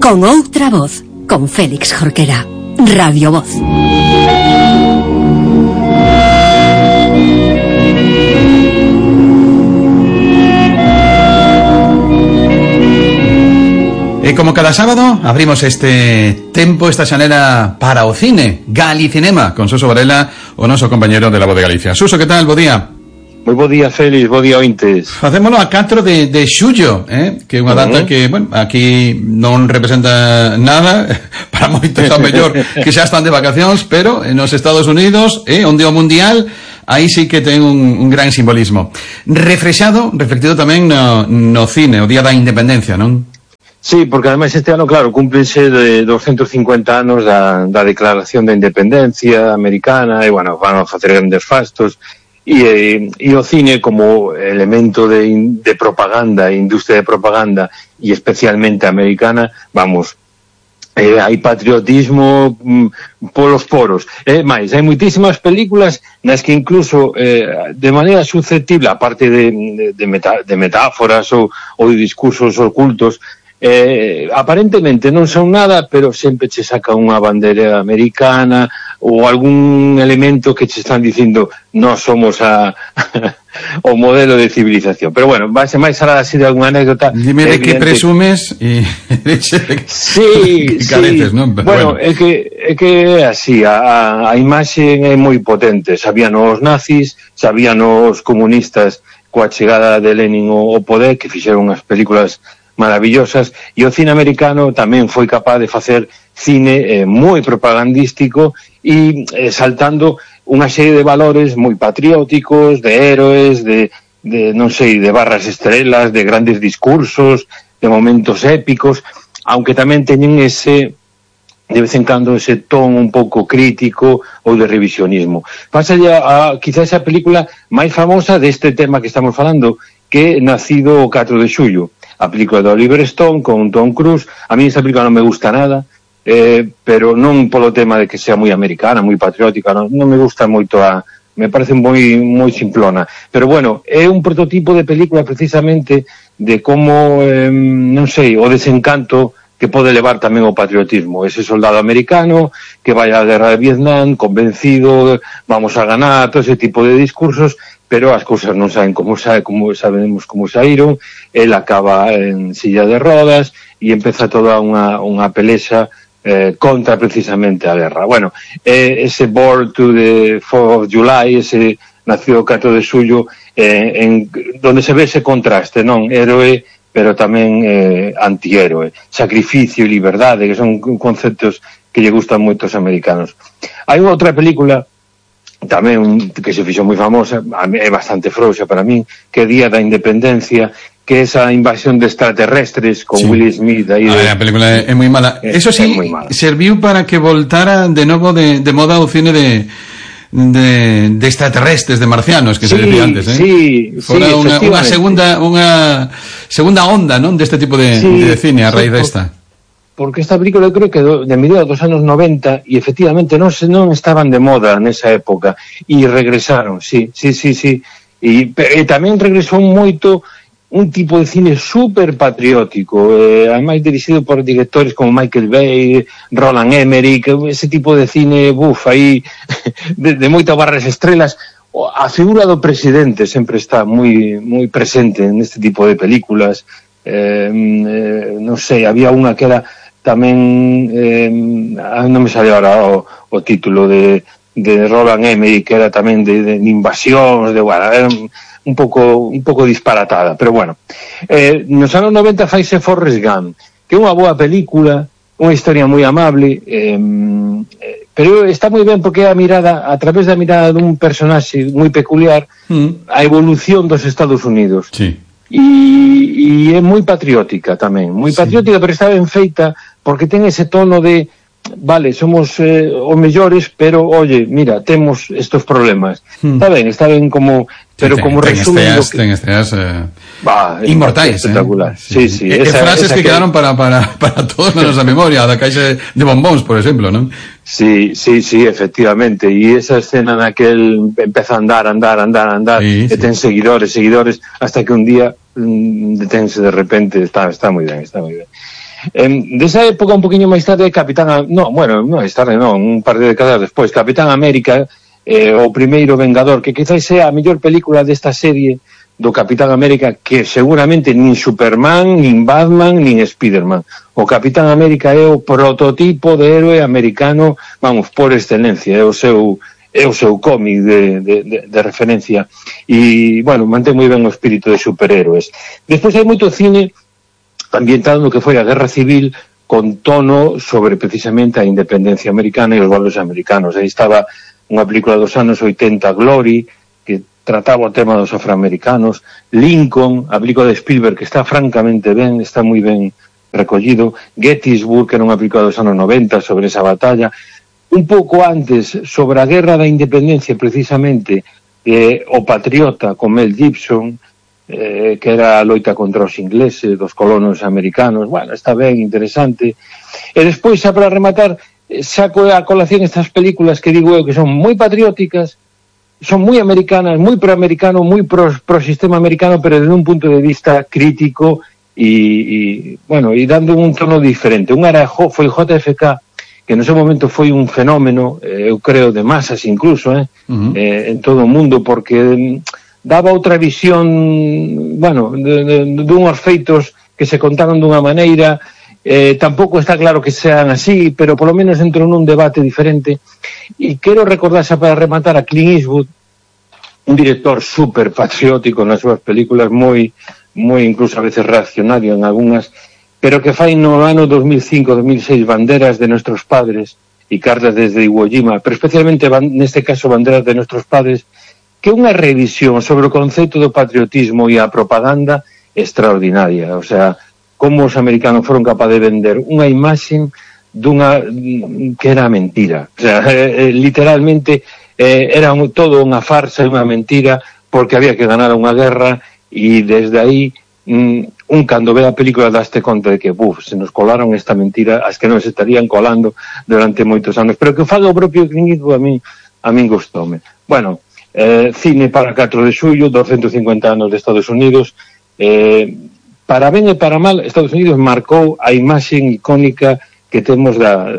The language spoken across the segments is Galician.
Con outra voz, con Félix Jorquera. Radio Voz. E como cada sábado abrimos este tempo, esta xanela para o cine, Galicinema, con Suso Varela, o noso compañeiro de La Voz de Galicia. Suso, que tal? Bo día. Moi bo día, Félix, bo día, ointes. Facémolo a 4 de xullo, que é unha data que, bueno, aquí non representa nada, para moitos ao mellor que xa están de vacacións, pero nos Estados Unidos, onde o mundial, aí sí que ten un gran simbolismo. Reflectido tamén no cine, o Día da Independencia, non? Sí, porque ademais este ano, claro, cúmplense de 250 anos da Declaración da Independencia americana, e, bueno, van a facer grandes fastos, e o cine como elemento de propaganda, industria de propaganda, e especialmente americana, vamos, hai patriotismo polos poros. Mais, hai moitísimas películas nas que incluso de maneira susceptible, aparte de metáforas ou de discursos ocultos, aparentemente non son nada, pero sempre che saca unha bandeira americana ou algún elemento que che están dicindo nós somos o modelo de civilización. Pero bueno, vai ser máis alá así de alguna anécdota. Dime de que presumes e sí, careces, non? Bueno, é que así, a imaxe é moi potente. Sabían os nazis, sabían os comunistas coa chegada de Lenin ao poder, que fixeron unhas películas maravillosas, e o cine americano tamén foi capaz de facer cine moi propagandístico e saltando unha serie de valores moi patrióticos, de héroes, de non sei, de barras estrelas, de grandes discursos, de momentos épicos, aunque tamén teñen ese, de vez en cando, ese ton un pouco crítico ou de revisionismo. Pasa a quizás a película máis famosa deste tema que estamos falando, que Nacido o 4 de xullo, a película de Oliver Stone con Tom Cruise. A mí esta película non me gusta nada, pero non polo tema de que sea moi americana, moi patriótica, non me gusta moito, me parece moi simplona, pero bueno, é un prototipo de película precisamente de como, non sei, o desencanto que pode levar tamén o patriotismo, ese soldado americano que vai á guerra de Vietnam convencido, vamos a ganar, todo ese tipo de discursos, pero as cousas non saben como sabemos como saíron. El acaba en silla de rodas e empeza toda unha pelexa contra precisamente a guerra. Bueno, ese Born to the 4th of July, ese Nacido o 4 de xullo, donde se ve ese contraste, non? Héroe, pero tamén antihéroe. Sacrificio e liberdade, que son conceptos que lle gustan moito aos americanos. Hai outra película tamén que se fixo moi famosa, é bastante frouxa para min, que é Día da Independencia, que é esa invasión de extraterrestres con Will Smith aí. A película é moi mala. Eso sí, serviu para que voltara de novo de moda o cine de extraterrestres, de marcianos, que se decía antes, fora unha segunda onda, non, deste tipo de cine a raíz desta. Porque esta película eu creo que de mediados dos anos 90 e efectivamente non estaban de moda nesa época e regresaron, sí. E tamén regresou moito un tipo de cine super patriótico, ademais dirixido por directores como Michael Bay, Roland Emmerich, ese tipo de cine, aí de moitas barras estrelas. A figura do presidente sempre está moi presente neste tipo de películas. Non sei, había unha que era tamén, non me sale ahora o título de Roland Emmerich, que era tamén de invasións, era un pouco disparatada, pero bueno. Nos anos 90 faise Forrest Gump, que é unha boa película, unha historia moi amable, pero está moi ben porque é a través da mirada dun personaxe moi peculiar, a evolución dos Estados Unidos. Sí. E é moi patriótica tamén, patriótica, pero está ben feita porque ten ese tono de vale, somos os mellores, pero, oye, mira, temos estos problemas. Está ben como, pero como resumen... Ten esteas inmortais, espectacular. Sí. Frases que quedaron para todos na nosa memoria, da caixa de bombóns, por exemplo, non? Sí, efectivamente, e esa escena naquel empeza a andar, e ten seguidores, hasta que un día detense de repente, está moi ben. Desa época, un poquinho máis tarde, un par de décadas despois, Capitán América, o primeiro Vengador, que quizás sea a mellor película desta serie do Capitán América, que seguramente nin Superman, nin Batman, nin Spiderman. O Capitán América é o prototipo de héroe americano, vamos, por excelencia, é o seu cómic de referencia, e, bueno, mantén moi ben o espírito de superhéroes. Despois hai moito cine ambientado no que foi a Guerra Civil, con tono sobre precisamente a independencia americana e os valores americanos. Aí estaba unha película dos anos 80, Glory, que trataba o tema dos afroamericanos, Lincoln, a película de Spielberg, que está francamente ben, está moi ben recollido, Gettysburg, que era unha película dos anos 90 sobre esa batalla. Un pouco antes, sobre a guerra da independencia, precisamente, o Patriota, con Mel Gibson, que era a loita contra os ingleses, dos colonos americanos. Bueno, está ben, interesante. E despois, xa para rematar, saco a colación estas películas que digo eu que son moi patrióticas, son moi americanas, moi proamericano, moi pro sistema americano, pero desde un punto de vista crítico e dando un tono diferente. Un era foi JFK, que no seu momento foi un fenómeno, eu creo, de masas incluso, en todo o mundo, porque daba outra visión, dunhos feitos que se contaron dunha maneira, tampouco está claro que sean así, pero polo menos entrou nun debate diferente. E quero recordar xa para rematar a Clint Eastwood, un director super patriótico nas súas películas, moi incluso a veces reaccionario en algunhas, pero que fai no ano 2005-2006 Banderas de Nuestros Padres e Cartas desde Iwo Jima, pero especialmente neste caso Banderas de Nuestros Padres, que é unha revisión sobre o conceito do patriotismo e a propaganda extraordinaria. O sea, como os americanos foron capaces de vender unha imaxe que era mentira. O sea, literalmente era todo unha farsa e unha mentira, porque había que ganar unha guerra, e desde aí cando ve a película daste conta de que se nos colaron esta mentira, as que nos estarían colando durante moitos anos, pero que faga o propio Clint Eastwood a min gustoume. Bueno, cine para 4 de xullo, 250 anos de Estados Unidos. Para ben e para mal, Estados Unidos marcou a imaxe icónica que temos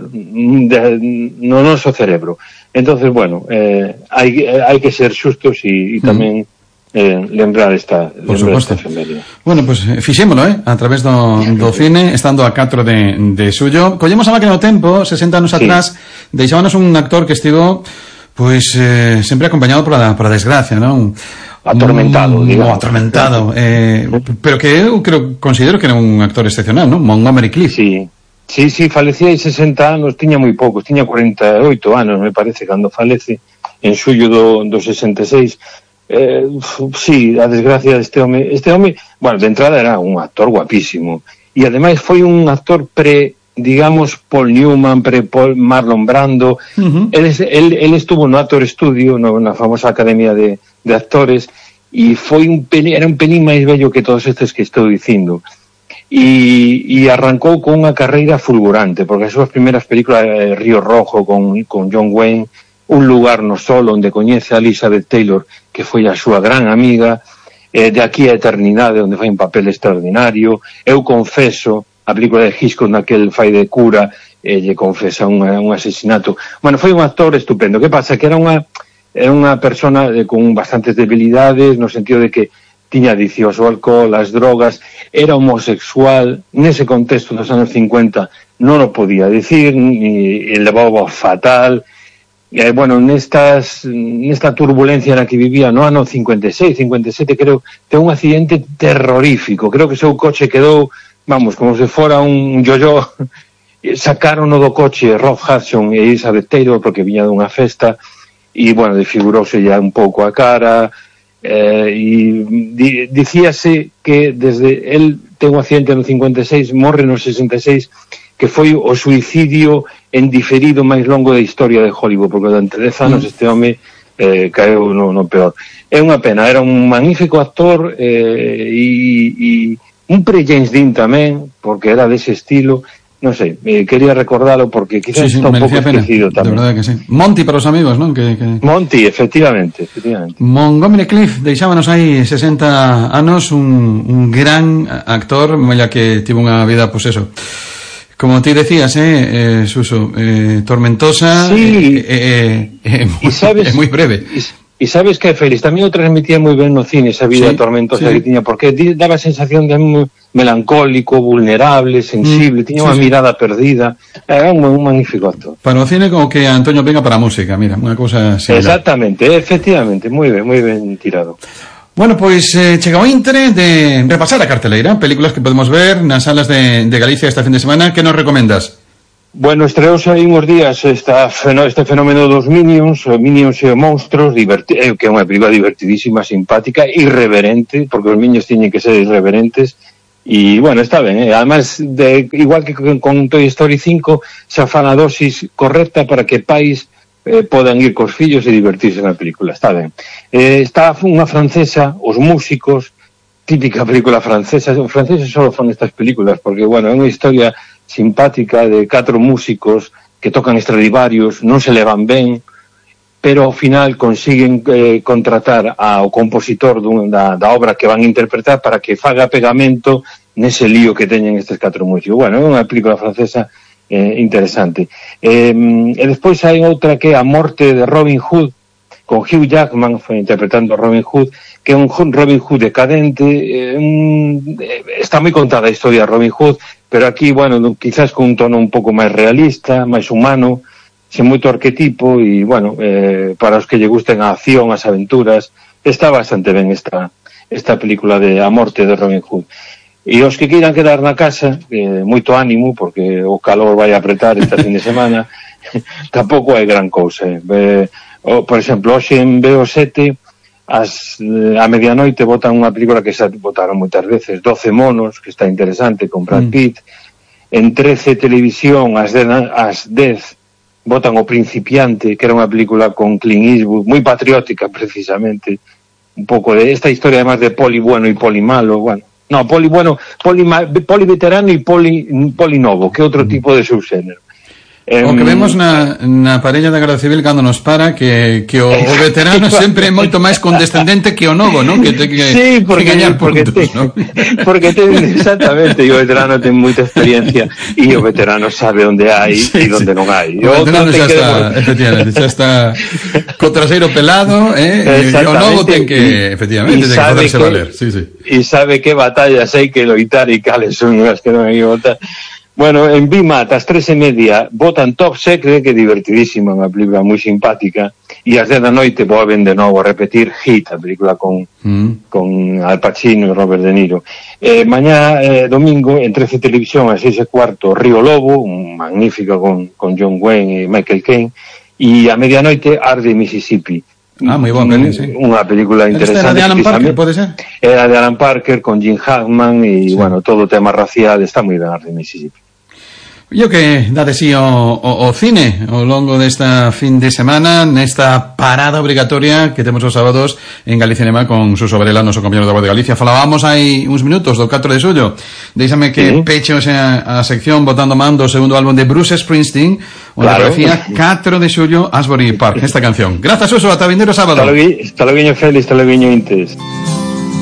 no noso cerebro. Entonces, bueno, hai que ser xustos e tamén lembrar esta efeméride. Bueno, pues fixémolo, a través do cine, estando a 4 de xullo. Collemos a máquina do tempo, 60 anos atrás, deixábanos un actor que estivo pois sempre acompañado por a desgracia, non? Atormentado, digamos. Atormentado, pero que eu considero que era un actor excepcional, non? Montgomery Clift. Sí, falecía hai 60 anos, tiña moi poucos, tiña 48 anos, me parece, cando falece en xullo do 66. Sí, a desgracia deste home, bueno, de entrada era un actor guapísimo, e ademais foi un actor digamos, Paul Newman, Paul Marlon Brando. Él estuvo no Actor Studio, na famosa academia de actores, e era un pelín máis bello que todos estes que estou dicindo, e arrancou con unha carreira fulgurante, porque as súas primeiras películas, Río Rojo con John Wayne, Un lugar no sol, onde coñece a Elizabeth Taylor, que foi a súa gran amiga, De aquí a eternidade, onde fai un papel extraordinario, Eu confeso, a película de Hitchcock naquel fai de cura, lle confesa un asesinato. Bueno, foi un actor estupendo. Que pasa? Que era unha persona con bastantes debilidades, no sentido de que tiña adiccións ao alcohol, as drogas, era homosexual, nese contexto dos anos 50 non o podía dicir, e levaba fatal. Bueno, nesta turbulencia na que vivía no ano 56, 57, creo, ten un accidente terrorífico. Creo que o seu coche quedou, vamos, como se fora un yo-yo. Sacaron do coche Rob Hudson e Elizabeth Taylor porque viña dunha festa, e, bueno, desfigurouse ya un pouco a cara, e dicíase que desde el ten un accidente no 56, morre no 66, que foi o suicidio en diferido máis longo da historia de Hollywood, porque durante 10 anos este home caeu no peor. É unha pena, era un magnífico actor, e un pre-James Dean tamén, porque era dese estilo. Non sei, quería recordarlo porque quizás está un pouco esquecido tamén. De verdade que sí. Monty para os amigos, non? Monty, efectivamente. Montgomery Clift deixábanos aí 60 anos, un gran actor, mella que tivo unha vida, pois eso, Como ti decías, Suso, tormentosa, sí. É moi breve. E sabes que, Félix, tamén o transmitía moi ben no cine esa vida tormentosa que tiña, porque daba a sensación de melancólico, vulnerable, sensible, tiña unha mirada perdida, era un magnífico actor. Para o cine como que Antonio venga para a música, mira, unha cousa similar. Exactamente, efectivamente, moi ben tirado. Bueno, pois chega o intre de repasar a carteleira, películas que podemos ver nas salas de Galicia este fin de semana. Que nos recomendas? Bueno, estreouse aí uns días este fenómeno dos Minions e os monstros, que é unha película divertidísima, simpática, irreverente, porque os Minions tiñen que ser irreverentes, e, bueno, está ben, además, igual que con Toy Story 5, xa fan a dosis correcta para que pais podan ir cos fillos e divertirse na película, está ben. Está unha francesa, Os Músicos, típica película francesa. Os franceses só fan estas películas porque, bueno, é unha historia simpática de 4 músicos que tocan Stradivarius, non se levan ben, pero ao final consiguen contratar ao compositor da obra que van a interpretar para que faga pegamento nese lío que teñen estes 4 músicos. Bueno, é unha película francesa interesante. E despois hai outra que é A Morte de Robin Hood, con Hugh Jackman interpretando a Robin Hood, que é un Robin Hood decadente. Está moi contada a historia de Robin Hood, pero aquí, bueno, quizás con un tono un pouco máis realista, máis humano, sen moito arquetipo, e, bueno, para os que lle gusten a acción, as aventuras, está bastante ben esta película de A Morte de Robin Hood. E os que queiran quedar na casa, moito ánimo, porque o calor vai apretar este fin de semana, tampouco hai gran cousa. Por exemplo, hoxe en BO7, a medianoite botan unha película que xa botaron moitas veces, 12 monos, que está interesante, con Brad Pitt. En 13 Televisión, ás 10, botan O Principiante, que era unha película con Clint Eastwood, moi patriótica, precisamente, un pouco de esta historia, además de poli bueno e poli malo, bueno. No, poli bueno, poli veterano e poli novo, que é outro tipo de subxénero. O que vemos na parella da Garda Civil cando nos para que o veterano sempre é moito máis condescendente que o novo, non? Que gañar puntos, non? Porque exactamente, e o veterano ten moita experiencia e o veterano sabe onde hai e onde non hai. O veterano xa está, efectivamente, xa está co traseiro pelado, e o novo ten que, efectivamente, ten que poderse valer. E sabe que batallas hai que loitar e cales son as que non hai que botar. Bueno, en Bimat, ás 3:30, botan Top Secret, que é divertidísima, unha película moi simpática, e ás 10 da noite volven de novo a repetir Hit, a película con Al Pacino e Robert De Niro. Mañá, domingo, en 13 Televisión, ás 6:15, Río Lobo, un magnífico con John Wayne e Michael Caine, e a medianoite Arde Mississippi. Moi boa peli, sí. Unha película interesante. Era de Alan Parker, pode ser? Era de Alan Parker con Jim Hackman e, bueno, todo o tema racial, está moi ben Arde Mississippi. E o que dá de sí o cine ao longo desta fin de semana, nesta parada obrigatoria que temos os sábados en Galicinema con Suso Varela, noso compañero da Voz de Galicia. Falábamos hai uns minutos do 4 de xullo. Déixame que peche a sección botando man do segundo álbum de Bruce Springsteen, onde aparecía 4 de xullo Asbury Park, esta canción. Grazas, Suso, ata vindeiro sábado. Hasta logo, Félix, hasta logo, Intes.